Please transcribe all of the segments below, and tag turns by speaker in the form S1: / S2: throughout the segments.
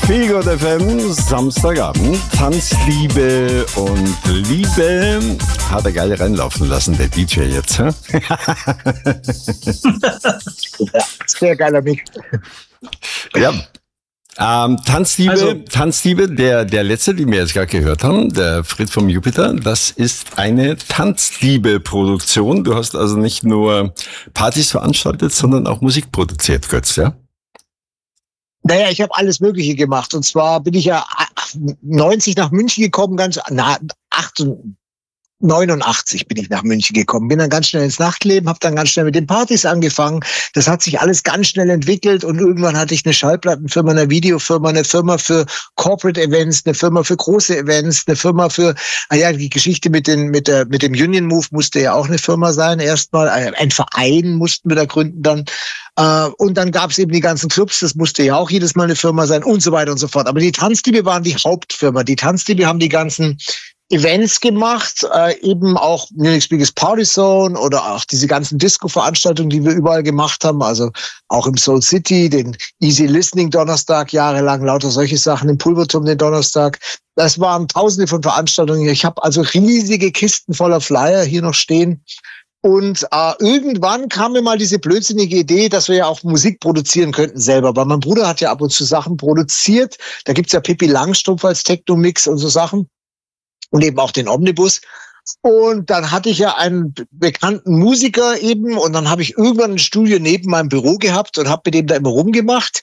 S1: Feelgood FM, Samstagabend, Tanzliebe und Liebe. Hat er geil reinlaufen lassen, der DJ jetzt. Hä?
S2: Sehr geiler Mix.
S1: Ja. Tanzliebe, der letzte, den wir jetzt gerade gehört haben, der Fred vom Jupiter, das ist eine Tanzliebe-Produktion. Du hast also nicht nur Partys veranstaltet, sondern auch Musik produziert, Götz, ja?
S2: Naja, ich habe alles Mögliche gemacht. Und zwar bin ich ja 90 nach München gekommen, 89 bin ich nach München gekommen, bin dann ganz schnell ins Nachtleben, habe dann ganz schnell mit den Partys angefangen. Das hat sich alles ganz schnell entwickelt und irgendwann hatte ich eine Schallplattenfirma, eine Videofirma, eine Firma für Corporate Events, eine Firma für große Events, eine Firma für, die Geschichte mit dem Union Move musste ja auch eine Firma sein, erstmal ein Verein mussten wir da gründen dann. Und dann gab es eben die ganzen Clubs, das musste ja auch jedes Mal eine Firma sein und so weiter und so fort. Aber die Tanzliebe waren die Hauptfirma. Die Tanzliebe haben die ganzen Events gemacht, eben auch Munich Biggest Party Zone oder auch diese ganzen Disco-Veranstaltungen, die wir überall gemacht haben, also auch im Soul City, den Easy Listening Donnerstag jahrelang, lauter solche Sachen, im Pulverturm den Donnerstag. Das waren tausende von Veranstaltungen. Ich habe also riesige Kisten voller Flyer hier noch stehen. Und irgendwann kam mir mal diese blödsinnige Idee, dass wir ja auch Musik produzieren könnten selber. Weil mein Bruder hat ja ab und zu Sachen produziert. Da gibt's ja Pippi Langstrumpf als Techno-Mix und so Sachen. Und eben auch den Omnibus. Und dann hatte ich ja einen bekannten Musiker eben. Und dann habe ich irgendwann ein Studio neben meinem Büro gehabt und habe mit dem da immer rumgemacht.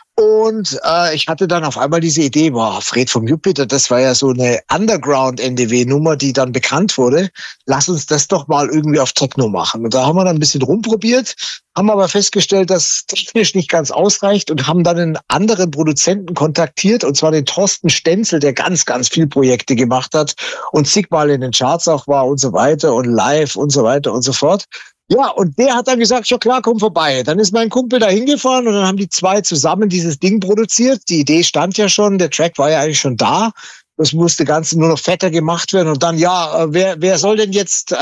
S2: Und ich hatte dann auf einmal diese Idee, Fred vom Jupiter, das war ja so eine Underground-NDW-Nummer, die dann bekannt wurde. Lass uns das doch mal irgendwie auf Techno machen. Und da haben wir dann ein bisschen rumprobiert, haben aber festgestellt, dass technisch nicht ganz ausreicht und haben dann einen anderen Produzenten kontaktiert, und zwar den Thorsten Stenzel, der ganz, ganz viel Projekte gemacht hat und zigmal in den Charts auch war und so weiter und live und so weiter und so fort. Ja, und der hat dann gesagt, ja klar, komm vorbei. Dann ist mein Kumpel da hingefahren und dann haben die zwei zusammen dieses Ding produziert. Die Idee stand ja schon, der Track war ja eigentlich schon da. Das musste ganz nur noch fetter gemacht werden. Und dann, wer soll denn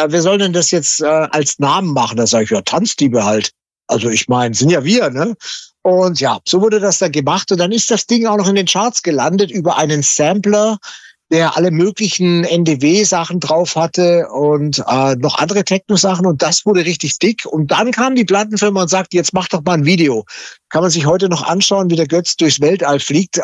S2: das jetzt als Namen machen? Da sage ich, ja, Tanzliebe halt. Also ich meine, sind ja wir, ne? Und ja, so wurde das dann gemacht. Und dann ist das Ding auch noch in den Charts gelandet über einen Sampler, der alle möglichen NDW-Sachen drauf hatte und noch andere Techno-Sachen, und das wurde richtig dick. Und dann kam die Plattenfirma und sagte, jetzt mach doch mal ein Video. Kann man sich heute noch anschauen, wie der Götz durchs Weltall fliegt.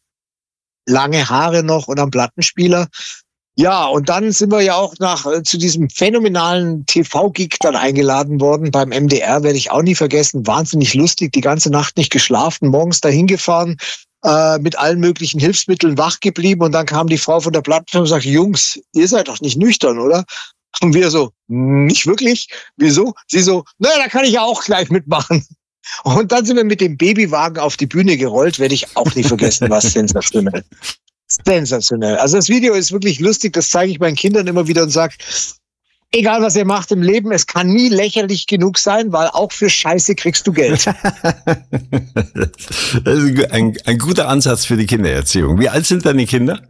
S2: Lange Haare noch und am Plattenspieler. Ja, und dann sind wir ja auch zu diesem phänomenalen TV-Gig dann eingeladen worden beim MDR, werde ich auch nie vergessen. Wahnsinnig lustig, die ganze Nacht nicht geschlafen, morgens dahin gefahren, mit allen möglichen Hilfsmitteln wach geblieben, und dann kam die Frau von der Plattenfirma und sagte, Jungs, ihr seid doch nicht nüchtern, oder? Und wir so, nicht wirklich? Wieso? Sie so, naja, da kann ich ja auch gleich mitmachen. Und dann sind wir mit dem Babywagen auf die Bühne gerollt, werde ich auch nie vergessen, was sensationell. Sensationell. Also das Video ist wirklich lustig, das zeige ich meinen Kindern immer wieder und sage, egal was ihr macht im Leben, es kann nie lächerlich genug sein, weil auch für Scheiße kriegst du Geld.
S1: Das ist ein guter Ansatz für die Kindererziehung. Wie alt sind deine Kinder?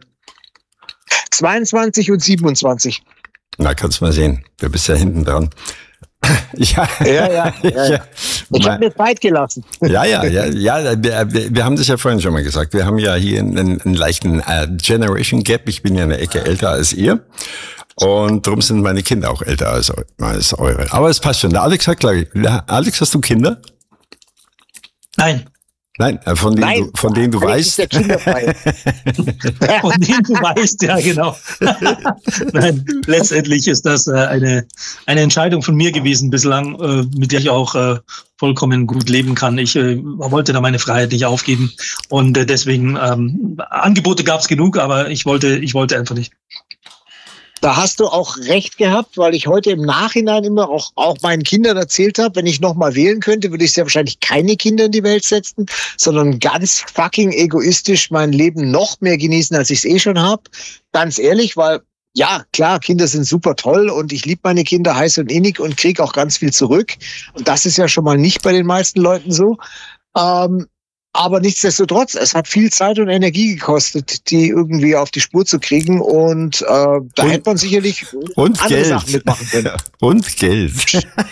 S2: 22 und 27.
S1: Na, kannst mal sehen. Du bist ja hinten dran. Ja.
S2: Ich habe mir Zeit gelassen.
S1: Ja. Wir haben das ja vorhin schon mal gesagt. Wir haben ja hier einen leichten Generation Gap. Ich bin ja eine Ecke älter als ihr. Und darum sind meine Kinder auch älter als eure. Aber es passt schon. Der Alex hat gleich. Alex, hast du Kinder?
S2: Nein.
S1: Nein, von denen du weißt.
S2: Ist der kinderfrei.
S3: Von denen du weißt, ja, genau. Nein, letztendlich ist das eine Entscheidung von mir gewesen bislang, mit der ich auch vollkommen gut leben kann. Ich wollte da meine Freiheit nicht aufgeben, und deswegen Angebote gab es genug, aber ich wollte einfach nicht.
S2: Da hast du auch recht gehabt, weil ich heute im Nachhinein immer auch meinen Kindern erzählt habe, wenn ich nochmal wählen könnte, würde ich sehr wahrscheinlich keine Kinder in die Welt setzen, sondern ganz fucking egoistisch mein Leben noch mehr genießen, als ich es eh schon habe. Ganz ehrlich, weil, ja, klar, Kinder sind super toll und ich liebe meine Kinder heiß und innig und kriege auch ganz viel zurück. Und das ist ja schon mal nicht bei den meisten Leuten so. Aber nichtsdestotrotz, es hat viel Zeit und Energie gekostet, die irgendwie auf die Spur zu kriegen. Und hätte man sicherlich andere
S1: Geld.
S2: Sachen mitmachen können.
S1: Und Geld.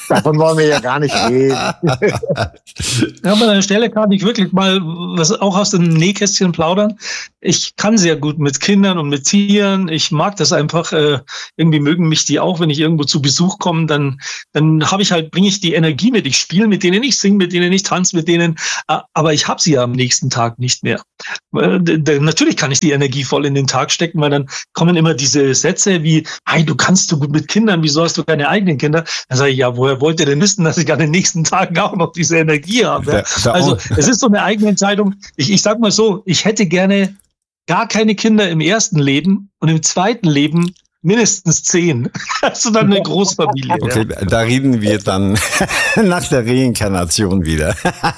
S2: Davon wollen wir ja gar nicht reden.
S3: Ja, aber an der Stelle kann ich wirklich mal was auch aus dem Nähkästchen plaudern. Ich kann sehr gut mit Kindern und mit Tieren. Ich mag das einfach. Irgendwie mögen mich die auch, wenn ich irgendwo zu Besuch komme, dann bringe ich die Energie mit. Ich spiele mit denen, ich singe mit denen, ich tanze mit denen, aber ich habe sie ja am nächsten Tag nicht mehr. Natürlich kann ich die Energie voll in den Tag stecken, weil dann kommen immer diese Sätze wie, hey, du kannst so gut mit Kindern, wieso hast du keine eigenen Kinder? Dann sage ich, ja, woher wollt ihr denn wissen, dass ich an den nächsten Tagen auch noch diese Energie habe? Also es ist so eine eigene Entscheidung. Ich sag mal so, ich hätte gerne gar keine Kinder im ersten Leben und im zweiten Leben mindestens 10. Also dann eine Großfamilie.
S1: Okay, ja. Da reden wir dann nach der Reinkarnation wieder.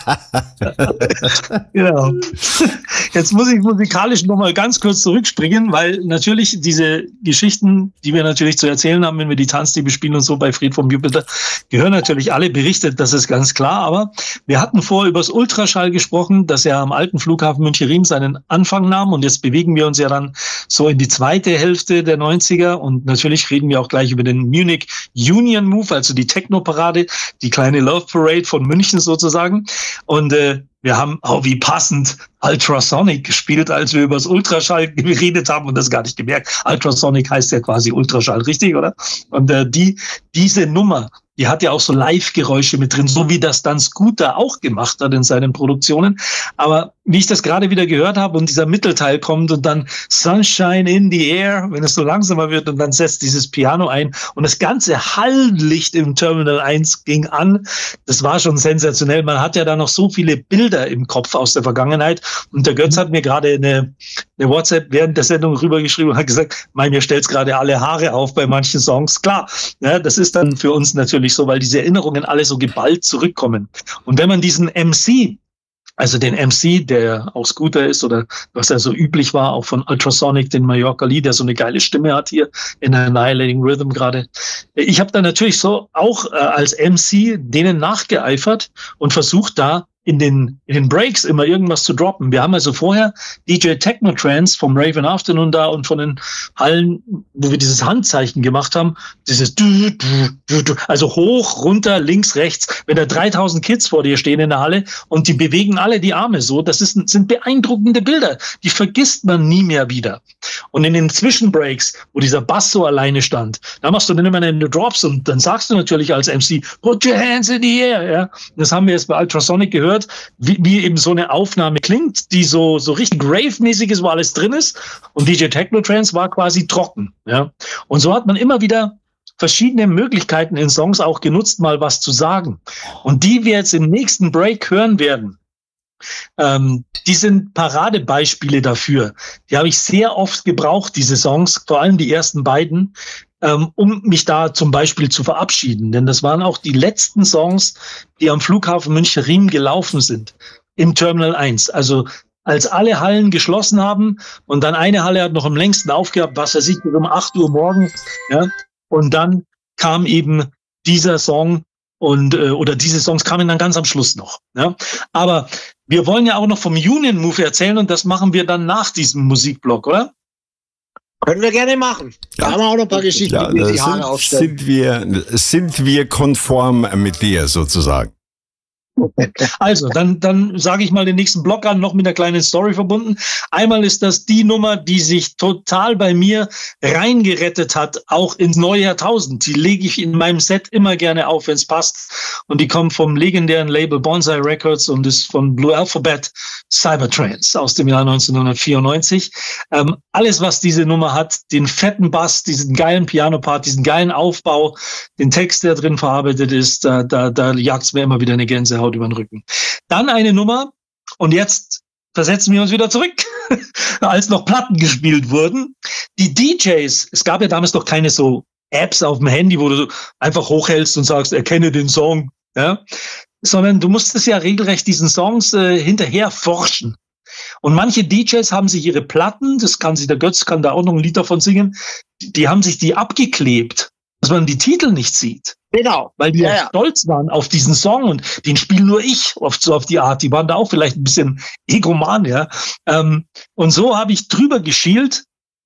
S3: Genau. Jetzt muss ich musikalisch nochmal ganz kurz zurückspringen, weil natürlich diese Geschichten, die wir natürlich zu erzählen haben, wenn wir die Tanzdiebe spielen und so bei Fried vom Jupiter, gehören natürlich alle berichtet, das ist ganz klar. Aber wir hatten vorher über das Ultraschall gesprochen, dass er am alten Flughafen München-Riem seinen Anfang nahm. Und jetzt bewegen wir uns ja dann so in die zweite Hälfte der 90er. Und natürlich reden wir auch gleich über den Munich Union Move, also die Techno-Parade, die kleine Love Parade von München sozusagen. Und wir haben auch wie passend Ultrasonic gespielt, als wir über das Ultraschall geredet haben und das gar nicht gemerkt. Ultrasonic heißt ja quasi Ultraschall, richtig, oder? Und diese Nummer, die hat ja auch so Live-Geräusche mit drin, so wie das dann Scooter auch gemacht hat in seinen Produktionen. Aber wie ich das gerade wieder gehört habe und dieser Mittelteil kommt und dann Sunshine in the Air, wenn es so langsamer wird und dann setzt dieses Piano ein und das ganze Halllicht im Terminal 1 ging an, das war schon sensationell. Man hat ja da noch so viele Bilder im Kopf aus der Vergangenheit und der Götz hat mir gerade eine WhatsApp während der Sendung rübergeschrieben und hat gesagt, mir stellt's gerade alle Haare auf bei manchen Songs. Klar, ja, das ist dann für uns natürlich so, weil diese Erinnerungen alle so geballt zurückkommen. Und wenn man diesen MC, also den MC, der auch Scooter ist oder was ja so üblich war, auch von Ultrasonic, den Mallorca Lee, der so eine geile Stimme hat hier in Annihilating Rhythm gerade. Ich habe da natürlich so auch als MC denen nachgeeifert und versucht da in den Breaks immer irgendwas zu droppen. Wir haben also vorher DJ Techno Trance vom Raven Afternoon da und von den Hallen, wo wir dieses Handzeichen gemacht haben, dieses also hoch, runter, links, rechts. Wenn da 3000 Kids vor dir stehen in der Halle und die bewegen alle die Arme so, das sind beeindruckende Bilder. Die vergisst man nie mehr wieder. Und in den Zwischenbreaks, wo dieser Bass so alleine stand, da machst du dann immer eine Drops und dann sagst du natürlich als MC, put your hands in the air. Ja? Das haben wir jetzt bei Ultrasonic gehört, wie eben so eine Aufnahme klingt, die so richtig Rave-mäßig ist, wo alles drin ist. Und DJ Techno Trance war quasi trocken. Ja? Und so hat man immer wieder verschiedene Möglichkeiten in Songs auch genutzt, mal was zu sagen. Und die wir jetzt im nächsten Break hören werden, die sind Paradebeispiele dafür. Die habe ich sehr oft gebraucht, diese Songs, vor allem die ersten beiden, um mich da zum Beispiel zu verabschieden. Denn das waren auch die letzten Songs, die am Flughafen München-Riem gelaufen sind, im Terminal 1. Also als alle Hallen geschlossen haben und dann eine Halle hat noch am längsten aufgehabt, was weiß ich, um 8 Uhr morgens. Ja? Und dann kam eben dieser Song oder diese Songs kamen dann ganz am Schluss noch. Ja? Aber wir wollen ja auch noch vom Union Move erzählen und das machen wir dann nach diesem Musikblock, oder?
S2: Können wir gerne machen. Da haben wir auch noch ein paar Geschichten, die die Haare aufstellen.
S1: Sind wir konform mit dir sozusagen?
S3: Also, dann sage ich mal den nächsten Block an, noch mit einer kleinen Story verbunden. Einmal ist das die Nummer, die sich total bei mir reingerettet hat, auch ins neue Jahrtausend. Die lege ich in meinem Set immer gerne auf, wenn es passt. Und die kommt vom legendären Label Bonsai Records und ist von Blue Alphabet, Cybertrance aus dem Jahr 1994. Alles, was diese Nummer hat, den fetten Bass, diesen geilen Piano-Part, diesen geilen Aufbau, den Text, der drin verarbeitet ist, da jagt's mir immer wieder eine Gänsehaut über den Rücken. Dann eine Nummer, und jetzt versetzen wir uns wieder zurück, als noch Platten gespielt wurden. Die DJs, es gab ja damals noch keine so Apps auf dem Handy, wo du einfach hochhältst und sagst, erkenne den Song, ja, sondern du musstest ja regelrecht diesen Songs hinterher forschen. Und manche DJs haben sich ihre Platten, das kann sich der Götz, kann da auch noch ein Lied davon singen, die haben sich die abgeklebt, dass man die Titel nicht sieht.
S2: Genau.
S3: Weil die ja stolz waren auf diesen Song und den spiele nur ich oft so auf die Art. Die waren da auch vielleicht ein bisschen egoman, ja. Und so habe ich drüber geschielt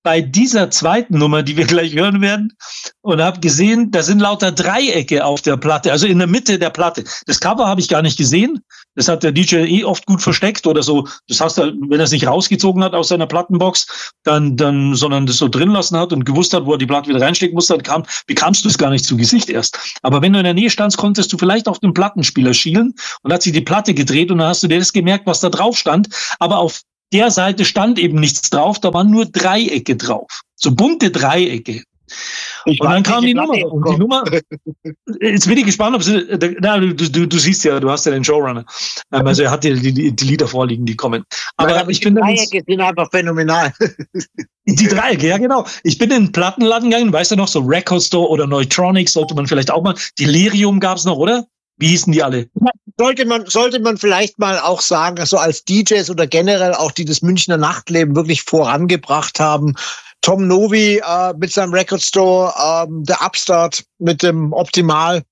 S3: bei dieser zweiten Nummer, die wir gleich hören werden, und habe gesehen, da sind lauter Dreiecke auf der Platte, also in der Mitte der Platte. Das Cover habe ich gar nicht gesehen. Das hat der DJ oft gut versteckt oder so. Das heißt, wenn er es nicht rausgezogen hat aus seiner Plattenbox, sondern das so drin lassen hat und gewusst hat, wo er die Platte wieder reinstecken musste, dann bekamst du es gar nicht zu Gesicht erst. Aber wenn du in der Nähe standst, konntest du vielleicht auf den Plattenspieler schielen und hat sich die Platte gedreht und dann hast du dir das gemerkt, was da drauf stand. Aber auf der Seite stand eben nichts drauf, da waren nur Dreiecke drauf. So bunte Dreiecke. Und dann kam die Nummer. Und die Nummer, jetzt bin ich gespannt, ob sie, du siehst ja, du hast ja den Showrunner. Also er hat die Lieder vorliegen, die kommen. Aber ich finde,
S2: die Dreiecke sind einfach phänomenal.
S3: Die Dreiecke, ja genau. Ich bin in den Plattenladen gegangen, weißt du noch, so Record Store oder Neutronics sollte man vielleicht auch mal. Delirium gab's noch, oder? Wie hießen die alle?
S2: Sollte man vielleicht mal auch sagen, so als DJs oder generell auch, die das Münchner Nachtleben wirklich vorangebracht haben. Tom Novi mit seinem Record Store, der Upstart mit dem Optimal,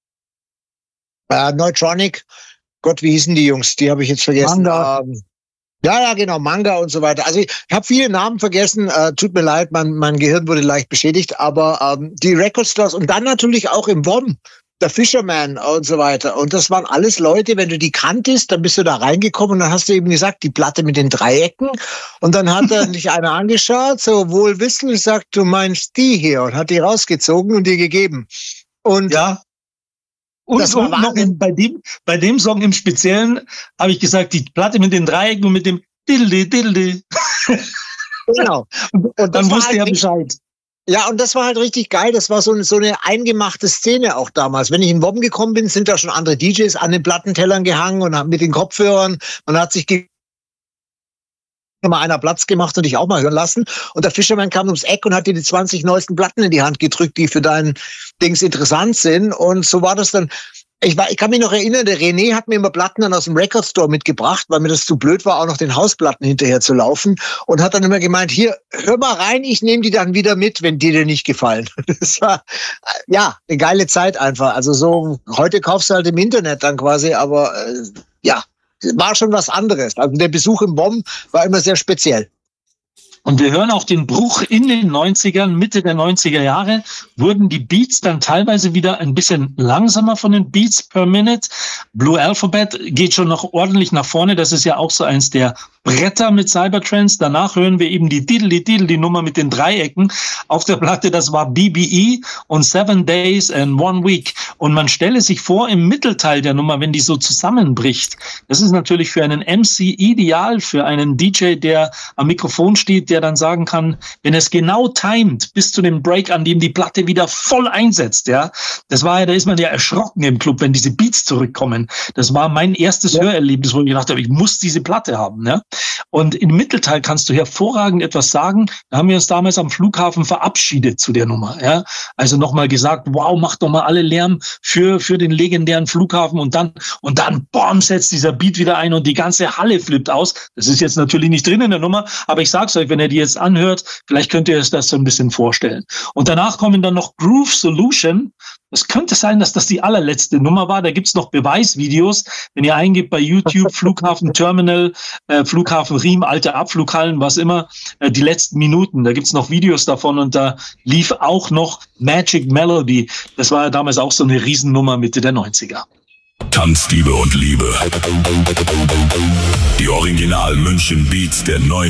S2: Neutronic. Gott, wie hießen die Jungs? Die habe ich jetzt vergessen.
S3: Manga.
S2: Ja, genau, Manga und so weiter. Also ich habe viele Namen vergessen. Tut mir leid, mein Gehirn wurde leicht beschädigt. Aber die Record Stores und dann natürlich auch im WOM. Der Fisherman und so weiter. Und das waren alles Leute, wenn du die kanntest, dann bist du da reingekommen und dann hast du eben gesagt, die Platte mit den Dreiecken. Und dann hat er dich einer angeschaut, so wohlwissend, sagt, du meinst die hier, und hat die rausgezogen und dir gegeben. Und
S3: ja. Und noch bei dem Song im Speziellen habe ich gesagt, die Platte mit den Dreiecken und mit dem Diddle.
S2: Genau.
S3: Und dann wusste er Bescheid.
S2: Ja, und das war halt richtig geil. Das war so eine eingemachte Szene auch damals. Wenn ich in WOM gekommen bin, sind da schon andere DJs an den Plattentellern gehangen und mit den Kopfhörern. Man hat sich mal einer Platz gemacht und dich auch mal hören lassen. Und der Fisherman kam ums Eck und hat dir die 20 neuesten Platten in die Hand gedrückt, die für dein Dings interessant sind. Und so war das dann. Ich kann mich noch erinnern, der René hat mir immer Platten dann aus dem Record Store mitgebracht, weil mir das zu blöd war, auch noch den Hausplatten hinterher zu laufen. Und hat dann immer gemeint, hier, hör mal rein, ich nehme die dann wieder mit, wenn die dir nicht gefallen. Das war, ja, eine geile Zeit einfach. Also so, heute kaufst du halt im Internet dann quasi, aber ja, war schon was anderes. Also der Besuch im WOM war immer sehr speziell.
S3: Und wir hören auch den Bruch in den 90ern, Mitte der 90er Jahre, wurden die Beats dann teilweise wieder ein bisschen langsamer von den Beats per Minute. Blue Alphabet geht schon noch ordentlich nach vorne. Das ist ja auch so eins der Bretter mit Cybertrance. Danach hören wir eben die die Nummer mit den Dreiecken auf der Platte. Das war BBE und 7 Days and 1 Week. Und man stelle sich vor, im Mittelteil der Nummer, wenn die so zusammenbricht, das ist natürlich für einen MC ideal, für einen DJ, der am Mikrofon steht, der dann sagen kann, wenn es genau timet bis zu dem Break, an dem die Platte wieder voll einsetzt, ja, das war ja, da ist man ja erschrocken im Club, wenn diese Beats zurückkommen. Das war mein erstes Hörerlebnis, wo ich gedacht habe, ich muss diese Platte haben, ja. Und im Mittelteil kannst du hervorragend etwas sagen. Da haben wir uns damals am Flughafen verabschiedet zu der Nummer, ja. Also nochmal gesagt, wow, macht doch mal alle Lärm für den legendären Flughafen und dann, boom, setzt dieser Beat wieder ein und die ganze Halle flippt aus. Das ist jetzt natürlich nicht drin in der Nummer, aber ich sag's euch, wenn ihr die jetzt anhört, vielleicht könnt ihr euch das so ein bisschen vorstellen. Und danach kommen dann noch Groove Solution. Es könnte sein, dass das die allerletzte Nummer war. Da gibt's noch Beweisvideos. Wenn ihr eingebt bei YouTube, Flughafen Terminal, Flughafen Riem, alte Abflughallen, was immer, die letzten Minuten, da gibt's noch Videos davon und da lief auch noch Magic Melody. Das war ja damals auch so eine Riesennummer Mitte der 90er.
S4: Tanzliebe und Liebe. Die Original München Beats der 90er.